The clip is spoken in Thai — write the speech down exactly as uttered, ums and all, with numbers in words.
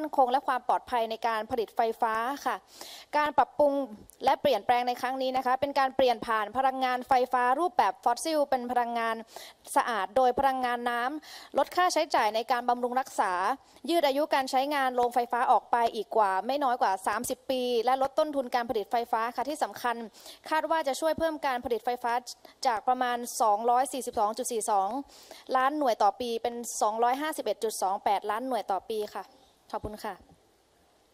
มั่นคงและความปลอดภัยในการผลิตไฟฟ้าค่ะการปรับปรุงและเปลี่ยนแปลงในครั้งนี้นะคะเป็นการเปลี่ยนผ่านพลังงานไฟฟ้ารูปแบบฟอสซิลเป็นพลังงานสะอาดโดยพลังงานน้ำลดค่าใช้จ่ายในการบำรุงรักษายืดอายุการใช้งานโรงไฟฟ้าออกไปอีกกว่าไม่น้อยกว่าสามสิบปีและลดต้นทุนการผลิตไฟฟ้าค่ะที่สำคัญคาดว่าจะช่วยเพิ่มการผลิตไฟฟ้าจากประมาณสองร้อยสี่สิบสองจุดสี่สองล้านหน่วยต่อปีเป็นสองร้อยห้าสิบเอ็ดจุดสองแปดล้านหน่วยต่อปีค่ะขอบคุณค่ะ